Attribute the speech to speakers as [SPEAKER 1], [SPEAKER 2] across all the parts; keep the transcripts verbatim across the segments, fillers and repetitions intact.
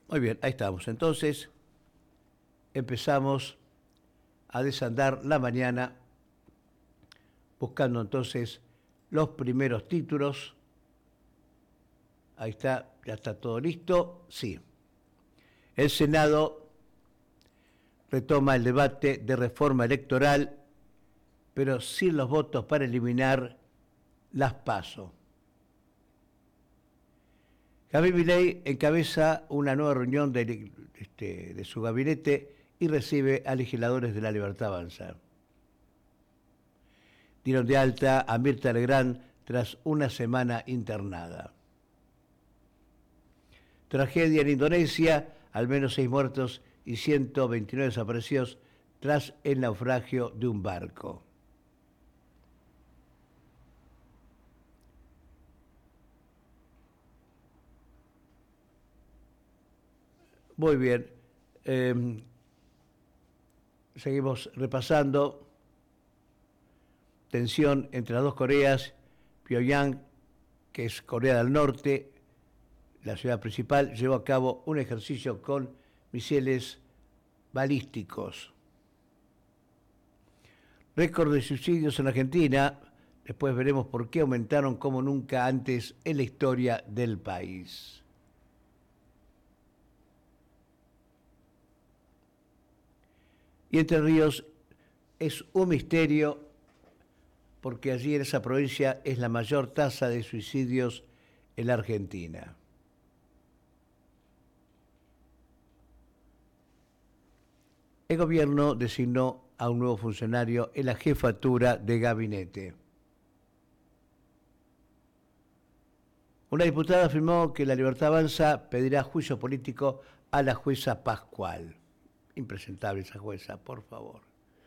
[SPEAKER 1] Muy bien, ahí estamos. Entonces, empezamos a desandar la mañana buscando entonces los primeros títulos. Ahí está, ya está todo listo. Sí. El Senado retoma el debate de reforma electoral, pero sin los votos para eliminar las PASO. Javier Milei encabeza una nueva reunión de, este, de su gabinete y recibe a legisladores de La Libertad Avanza. Dieron de alta a Mirta Legrand tras una semana internada. Tragedia en Indonesia, al menos seis muertos y ciento veintinueve desaparecidos tras el naufragio de un barco. Muy bien. Eh, seguimos repasando. Tensión entre las dos Coreas. Pyongyang, que es Corea del Norte, la ciudad principal, llevó a cabo un ejercicio con misiles balísticos. Récord de suicidios en Argentina. Después veremos por qué aumentaron como nunca antes en la historia del país. Y Entre Ríos es un misterio porque allí en esa provincia es la mayor tasa de suicidios en la Argentina. El gobierno designó a un nuevo funcionario en la jefatura de gabinete. Una diputada afirmó que La Libertad Avanza pedirá juicio político a la jueza Pascual. Impresentable esa jueza, por favor.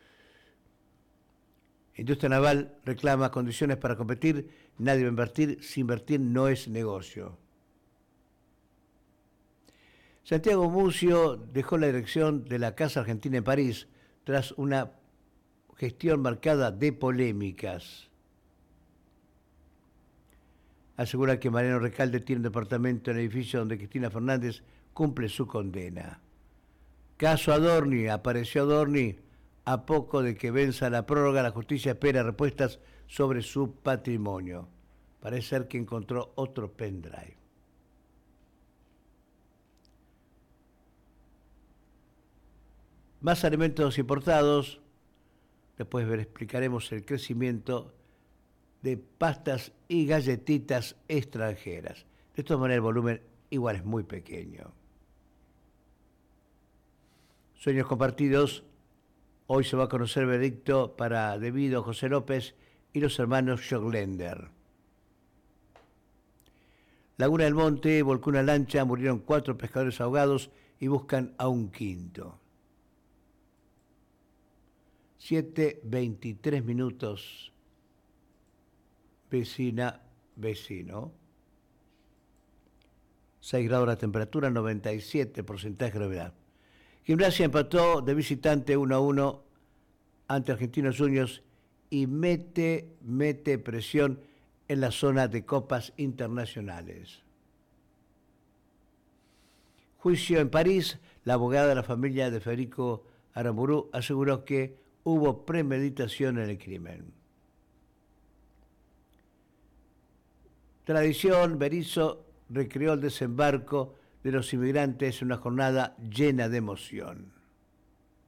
[SPEAKER 1] Industria naval reclama condiciones para competir. Nadie va a invertir. Si invertir no es negocio. Santiago Mucio dejó la dirección de la Casa Argentina en París tras una gestión marcada de polémicas. Asegura que Mariano Recalde tiene un departamento en el edificio donde Cristina Fernández cumple su condena. Caso Adorni, apareció Adorni a poco de que venza la prórroga, la justicia espera respuestas sobre su patrimonio. Parece ser que encontró otro pendrive. Más alimentos importados, después ver, explicaremos el crecimiento de pastas y galletitas extranjeras. De todas maneras el volumen igual es muy pequeño. Sueños compartidos. Hoy se va a conocer el veredicto para Debido, José López y los hermanos Schoglender. Laguna del Monte volcó una lancha, murieron cuatro pescadores ahogados y buscan a un quinto. siete veintitrés minutos. Vecina, vecino. seis grados la temperatura, noventa y siete porcentaje de humedad. Gimnasia empató de visitante uno a uno ante Argentinos Juniors y mete, mete presión en la zona de copas internacionales. Juicio en París. La abogada de la familia de Federico Aramburu aseguró que hubo premeditación en el crimen. Tradición, Berisso recreó el desembarco de los inmigrantes en una jornada llena de emoción.